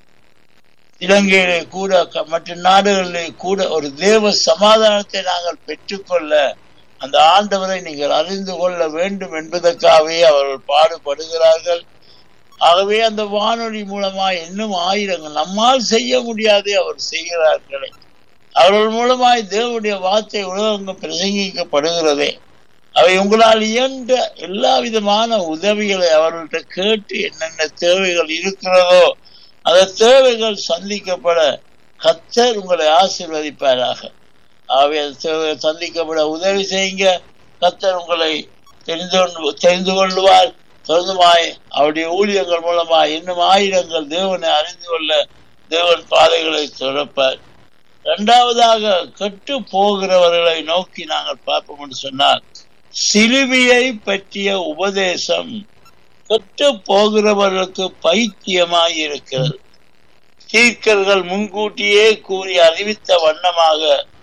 இலங்கையிலே கூட மற்ற நாடுகளிலே கூட ஒரு தேவ சமாதானத்தை நாங்கள் பெற்றுக்கொள்ள அந்த ஆண்டவரை நீங்கள் அறிந்து கொள்ள வேண்டும் என்பதற்காகவே அவர்கள் பாடுபடுகிறார்கள். ஆகவே அந்த வானொலி மூலமா இன்னும் ஆயிரங்கள் நம்மால் செய்ய முடியாதே அவர் செய்கிறார்களே. அவர்கள் மூலமாய் தேவனுடைய வார்த்தை உலகங்கள் பிரசங்கிக்கப்படுகிறதே. அவை உங்களால் இயன்ற எல்லா விதமான உதவிகளை அவர்கள்ட்ட கேட்டு என்னென்ன தேவைகள் இருக்கிறதோ அந்த தேவைகள் சந்திக்கப்பட கர்த்தர் உங்களை ஆசீர்வதிப்பாராக. ஆகவே அந்த தேவைகள் சந்திக்கப்பட உதவி செய்யுங்க. கர்த்தர் உங்களை தெரிந்து தெரிந்து கொள்வார். தொடர்ந்துமாய் அவருடைய ஊழியங்கள் மூலமாய் இன்னும் ஆயிரங்கள் தேவனை அறிந்து கொள்ள தேவன் பாதைகளை திறப்பார். இரண்டாவதாக, கெட்டு போகிறவர்களை நோக்கி நாங்கள் பார்ப்போம் என்று சொன்னால், சிலுவையை பற்றிய உபதேசம் கெட்டு போகிறவர்களுக்கு பைத்தியமாய் இருக்கிறது. தீர்க்கர்கள் முன்கூட்டியே கூறி அறிவித்த வண்ணமாக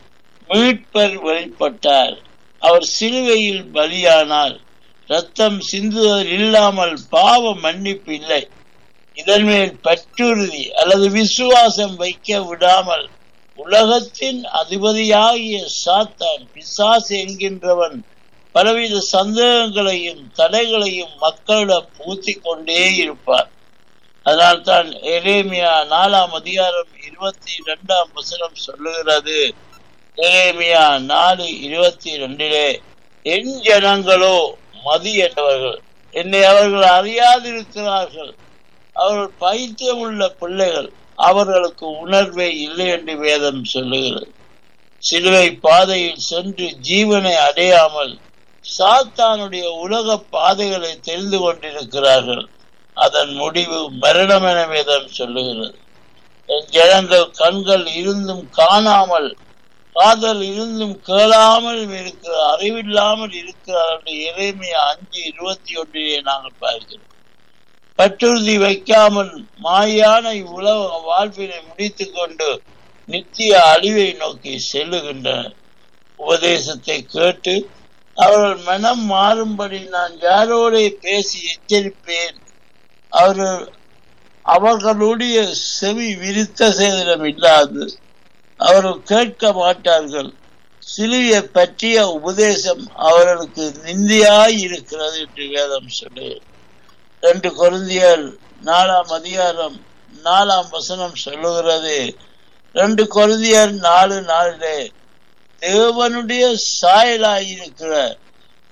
மீட்பர் வெளிப்பட்டார். அவர் சிலுவையில் பலியானார். ரத்தம் சிந்துதல் இல்லாமல் பாவ மன்னிப்பு இல்லை. இதன் மேல் பற்றுறுதி அல்லது விசுவாசம் வைக்க விடாமல் உலகத்தின் அதிபதியாகிய சாத்தான், பிசாசு என்கின்றவன், பலவித சந்தேகங்களையும் தடைகளையும் மக்களிடம் பூத்தி கொண்டே இருப்பார். அதனால் தான் எரேமியா நாலாம் அதிகாரம் இருபத்தி இரண்டாம் வசனம் சொல்லுகிறது. எரேமியா நாலு இருபத்தி ரெண்டிலே, என் ஜனங்களோ மதியற்றவர்கள், என்னை அவர்கள் அறியாதிருக்கிறார்கள், அவர்கள் பைத்தியம் உள்ள பிள்ளைகள், அவர்களுக்கு உணர்வே இல்லை என்று வேதம் சொல்லுகிறது. சிலுவை பாதையில் சென்று ஜீவனை அடையாமல் சாத்தானுடைய உலக பாதைகளை தெரிந்து கொண்டிருக்கிறார்கள். அதன் முடிவு மரணம் என வேதம் சொல்லுகிறது. என் ஜனங்கள் கண்கள் இருந்தும் காணாமல், காதல் இருந்தும் கேளாமல் இருக்கிற, அறிவில்லாமல் இருக்கிறார்கள். எரேமியா அஞ்சு இருபத்தி ஒன்றிலே நாங்கள் பார்க்கிறோம். பற்றுறுதி வைக்காமல் மாயான இவ்வுலக வாழ்வினை முடித்துக் கொண்டு நித்திய அழிவை நோக்கி செல்லுகின்றனர். உபதேசத்தை கேட்டு அவர்கள் மனம் மாறும்படி நான் யாரோட பேசி எச்சரிப்பேன். அவர்கள் அவர்களுடைய செவி விருத்த சேதனம் இல்லாது அவர்கள் கேட்க மாட்டார்கள். சிலுவையை பற்றிய உபதேசம் அவர்களுக்கு நிந்தையாய் இருக்கிறது என்று வேதம் சொல்லுகிறது. ரெண்டு கொரிந்தியர் நாலாம் அதிகாரம் நாலாம் வசனம் சொல்லுகிறது. ரெண்டு கொரிந்தியர் நாலு நாளிலே, தேவனுடைய சாயலாயிருக்கிற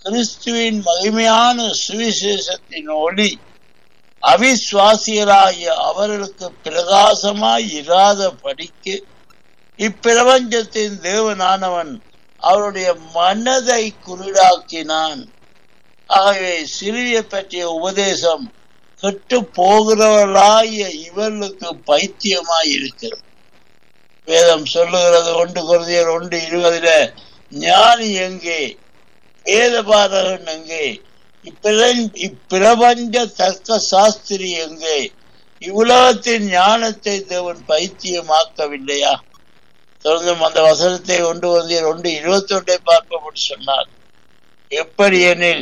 கிறிஸ்துவின் மகிமையான சுவிசேஷத்தின் ஒளி அவிசுவாசிகளாகிய அவர்களுக்கு பிரகாசமாய் இராத படிக்கு இப்பிரபஞ்சத்தின் தேவனானவன் அவருடைய மனதை குருடாக்கினான். ஆகவே சிலுவையை பற்றிய உபதேசம் கெட்டு போகிறவர்களாகிய இவர்களுக்கு பைத்தியமாய் இருக்கிறது. வேதம் சொல்லுகிறது ஒன்று கொரிந்தியர் ஒன்று இருபதுல, ஞானி எங்கே, வேதபாரகன் எங்கே, இப்பிரபஞ்ச தர்க்க சாஸ்திரி எங்கே, இவ்வுலகத்தின் ஞானத்தை தேவன் பைத்தியமாக்கவில்லையா? தொடர்ந்தும் அந்த வசனத்தை ஒன்று கொரிந்தியர் ஒன்று இருபத்தி ஒன்றை பார்ப்போம் சொன்னார். எப்படி எனில்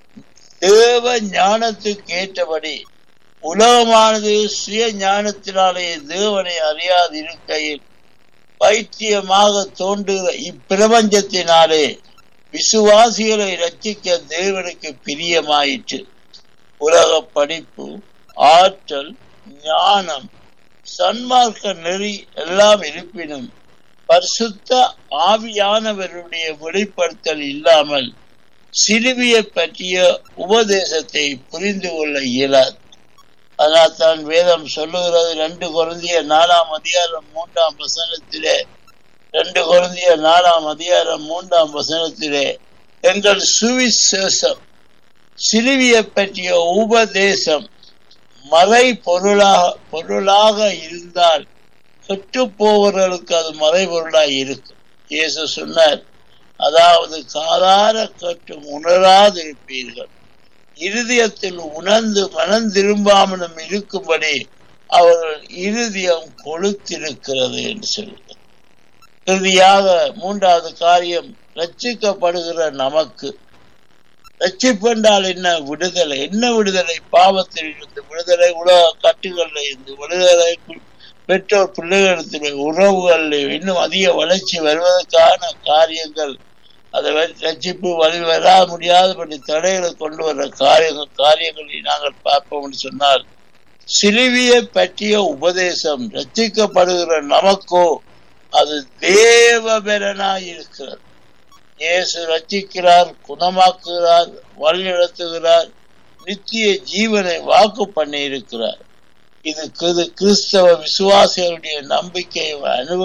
தேவ ஞானத்துக்கு ஏற்றபடி உலகமானது சுய ஞானத்தினாலே தேவனை அறியாது இருக்கையில் பைத்தியமாக தோன்றுகிற இப்பிரபஞ்சத்தினாலே விசுவாசிகளை ரட்சிக்க தேவனுக்கு பிரியமாயிற்று. உலக படிப்பு, ஆற்றல், ஞானம், சன்மார்க்க நெறி எல்லாம் இருப்பினும் பரிசுத்த ஆவியானவருடைய வெளிப்படுத்தல் இல்லாமல் சிலுவையை பற்றிய உபதேசத்தை புரிந்து கொள்ள இயலாது. அதனால் தான் வேதம் சொல்லுகிறது ரெண்டு கொரிந்தியர் நாலாம் அதிகாரம் மூன்றாம் வசனத்திலே ரெண்டு கொரிந்தியர் நாலாம் அதிகாரம் மூன்றாம் வசனத்திலே எங்கள் சுவிசேஷம் சிலுவையை பற்றிய உபதேசம் மறை பொருளாக பொருளாக இருந்தால் கெட்டு போவர்களுக்கு அது மறைபொருளாய் இருக்கும். இயேசு சொன்னார், அதாவது காதார கற்றும் உணராதிருப்பீர்கள், இருதயத்தில் உணர்ந்து மனம் திரும்பாமலும் இருக்கும்படி அவர்கள் இருதயம் கொளுத்திருக்கிறது என்று சொல்லுங்கள். இறுதியாக மூன்றாவது காரியம், ரட்சிக்கப்படுகிற நமக்கு. ரட்சிப்பென்றால் என்ன? விடுதலை. என்ன விடுதலை? பாவத்தில் இருந்து விடுதலை, உலக கட்டுகளில் இருந்து விடுதலை, பெற்றோர் பிள்ளைகளிடத்தில் உறவுகளில் இன்னும் அதிக வளர்ச்சி வருவதற்கான காரியங்கள், அதை ரட்சிப்பு வழி வர முடியாதபடி தடைகளை கொண்டு வர காரியங்கள் காரியங்களை நாங்கள் பார்ப்போம் என்று சொன்னால், சிலுவையை பற்றிய உபதேசம் ரட்சிக்கப்படுகிற நமக்கோ அது தேவபலனாய் இருக்கிறது. இயேசு ரட்சிக்கிறார், குணமாக்குகிறார், வழி நடத்துகிறார், நித்திய ஜீவனை வாக்கு பண்ணி இருக்கிறார். இது கிறிஸ்தவ விசுவாசிகளுடைய நம்பிக்கை அனுபவ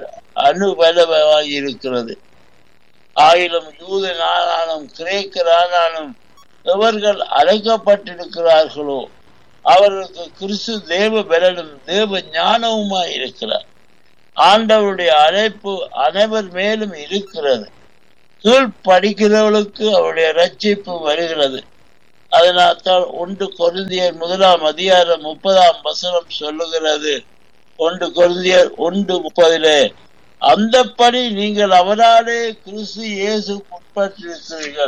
அனுபலமாய் இருக்கிறது. ஆயிலும் யூதனானாலும் கிரேக்கரானாலும் எவர்கள் அழைக்கப்பட்டிருக்கிறார்களோ அவர்களுக்கு கிறிஸ்து தேவ பலனும் தேவ ஞானவுமாய் இருக்கிறார். ஆண்டவருடைய அழைப்பு அனைவர் மேலும் இருக்கிறது. கீழ் படிக்கிறவர்களுக்கு அவருடைய ரட்சிப்பு வருகிறது. அதனால்தான் ஒன்று கொரிந்தியர் முதலாம் அதிகாரம் முப்பதாம் வசனம் சொல்லுகிறது. ஒன்று கொரிந்தியர் ஒன்று முப்பதிலே, அந்தப்படி நீங்கள் அவராலே கிறிஸ்து இயேசு உட்பட்டிருக்கிறீர்கள்.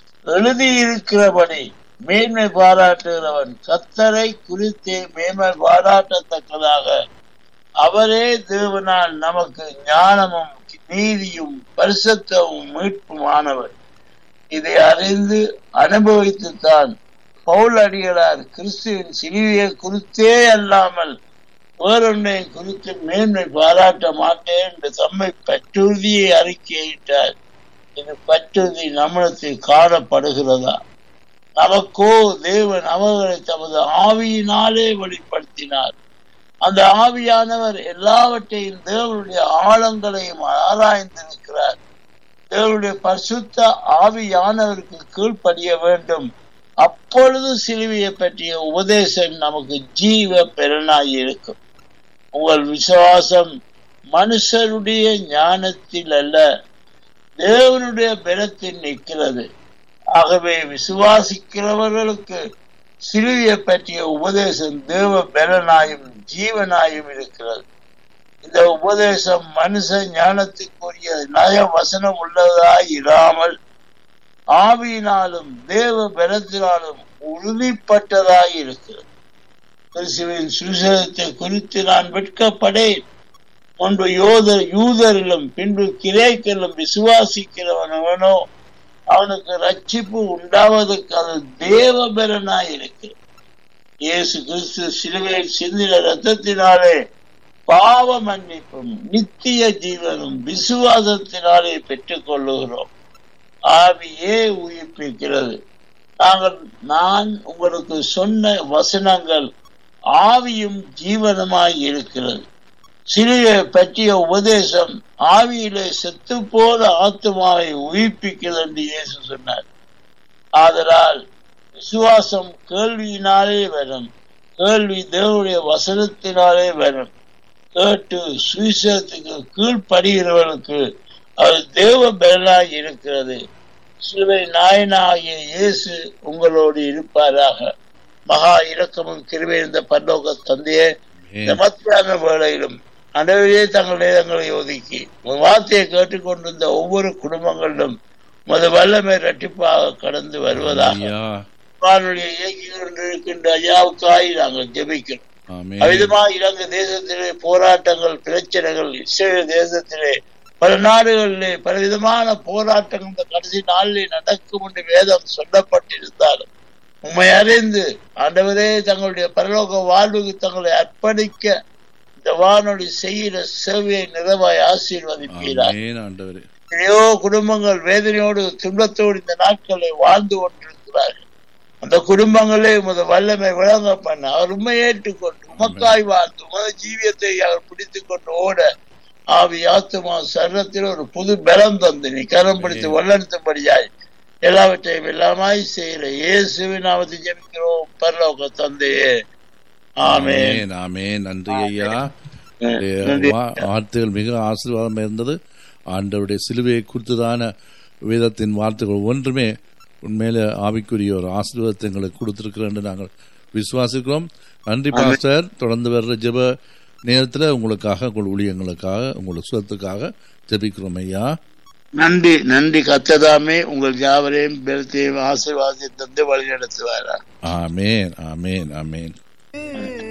எழுதியிருக்கிறபடி மேன்மை பாராட்டுகிறவன் கர்த்தரை குறித்தே மேன்மை பாராட்டத்தக்கதாக அவரே தேவனால் நமக்கு ஞானமும் நீதியும் பரிசுத்தமும் மீட்புமானவர். இதை அறிந்து அனுபவித்துத்தான் பவுல் அடிகளார் கிறிஸ்துவின் சிலுவையை குறித்தே அல்லாமல் வேறொன்றை குறித்து மேன்மை பாராட்ட மாட்டேன் என்று தம்மை பற்றுறுதியை அறிக்கையிட்டார். இந்த பற்றுறுதி நம்மிடத்தில் காணப்படுகிறதா? நமக்கோ தேவன் அவர்களை தமது ஆவியினாலே வெளிப்படுத்தினார். அந்த ஆவியானவர் எல்லாவற்றையும் தேவனுடைய ஆழங்களையும் ஆராய்ந்திருக்கிறார். தேவனுடைய பரிசுத்த ஆவியானவருக்கு கீழ்ப்படிய வேண்டும். அப்பொழுது சிலுவையை பற்றிய உபதேசம் நமக்கு ஜீவ பெறனாய் இருக்கும். உங்கள் விசுவாசம் மனுஷருடைய ஞானத்தில் அல்ல, தேவனுடைய பலத்தில் நிற்கிறது. ஆகவே விசுவாசிக்கிறவர்களுக்கு சிலுவையை பற்றிய உபதேசம் தேவ பலனாயும் ஜீவனாயும் இருக்கிறது. இந்த உபதேசம் மனுஷ ஞானத்துக்குரிய நய வசனம் உள்ளதாய் இராமல் ஆவியினாலும் தேவ பலத்தினாலும் உறுதிப்பட்டதாய் இருக்கிறது. கிறிஸ்துவின் சுவிசேஷத்தை குறித்து நான் வெட்கப்படேன். முன்பு யோதர் யூதரிலும் பின்பு கிரேக்கிலும் விசுவாசிக்கிறவனவனோ அவனுக்கு ரட்சிப்பு உண்டாவதற்கு அது தேவ பலனாய் இருக்கு. இயேசு கிறிஸ்து சிலுவையில் சிந்தின ரத்தத்தினாலே பாவ மன்னிப்பும் நித்திய ஜீவனும் விசுவாசத்தினாலே பெற்றுக் கொள்ளுகிறோம். ஆவியே உயிர்ப்பிக்கிறது. நாங்கள் நான் உங்களுக்கு சொன்ன வசனங்கள் ஆவியும் ஜீவனமாய் இருக்கிறது. சிலுவையை பற்றிய உபதேசம் ஆவியிலே செத்து போல ஆத்மாவை உயிர்ப்பிக்கிறது என்று இயேசு சொன்னார். ஆதலால் விசுவாசம் கேள்வியினாலே வரும், கேள்வி தேவனுடைய வசனத்தினாலே வரும். கேட்டு சுவிசேஷத்துக்கு கீழ்ப்படுகிறவர்களுக்கு அது தேவ பலனாய் இருக்கிறது. சிலுவை நாயனாகிய இயேசு உங்களோடு இருப்பாராக. மகா இரக்கமும் கிருபை இருந்த பரலோக தந்தையே, இந்த மத்தியான வேளையிலும் அனைவரே தங்கள் நேரங்களை ஒதுக்கி வார்த்தையை கேட்டுக்கொண்டிருந்த ஒவ்வொரு குடும்பங்களிலும் மது வல்லமை இரட்டிப்பாக கடந்து வருவதாக வானொலியை இயக்கி கொண்டிருக்கின்ற ஐயாவுக்காய் நாங்கள் ஜெபிக்கிறோம். அவ்விதமாக இலங்கை தேசத்திலே போராட்டங்கள், பிரச்சனைகள், இஸ்ரேல் தேசத்திலே பல நாடுகளிலே பலவிதமான போராட்டங்கள் இந்த கடைசி நாளிலே நடக்கும் என்று வேதம் சொல்லப்பட்டிருந்தாலும் உண்மை அறிந்து ஆண்டவரே தங்களுடைய பரலோக வாழ்வுக்கு தங்களை அர்ப்பணிக்க இந்த வானொலி செய்கிற சேவையை நிறைவாய் ஆசீர்வதிப்பீரார். எத்தனையோ குடும்பங்கள் வேதனையோடு துன்பத்தோடு இந்த நாட்களை வாழ்ந்து கொண்டிருக்கிறார்கள். அந்த குடும்பங்களே உமது வல்லமை விளங்க பண்ண அவர் உண்மை ஏற்றுக்கொண்டு உமக்காய் வாழ்ந்து உமது ஜீவியத்தை அவர் பிடித்துக் கொண்டு ஓட ஆவி ஆத்துமா சரீரத்தில் ஒரு புது பலம் தந்து நீ கரம் பிடித்து வல்லெடுத்தபடியாய் எல்லாவற்றையும் எல்லாமாய் செய்கிற இயேசுவின் நாமத்தை ஜெபிக்கிறோம் பரலோக தந்தையே. ஆமென். ஆமென். நன்றி ஐயா. வார்த்தைகள் மிக ஆசீர்வாதம் இருந்தது. ஆண்டவருடைய சிலுவையை குறித்ததான வேதத்தின் வார்த்தைகள் ஒன்றுமே உண்மையில ஆவிக்குரிய ஒரு ஆசீர்வாதத்தை எங்களுக்கு கொடுத்திருக்கிறோம் என்று நாங்கள் விசுவாசிக்கிறோம். நன்றி பாஸ்டர். தொடர்ந்து வர்ற ஜெப நேரத்தில் உங்களுக்காக, உங்கள் ஊழியங்களுக்காக, உங்கள் சுகத்துக்காக ஜெபிக்கிறோம் ஐயா. நன்றி. நன்றி. கர்த்ததாமே உங்கள் யாவரையும் பெருத்தையும் ஆசீர்வாதத்தை தந்து வழி நடத்துவாரா. ஆமென். ஆமென். ஆமென்.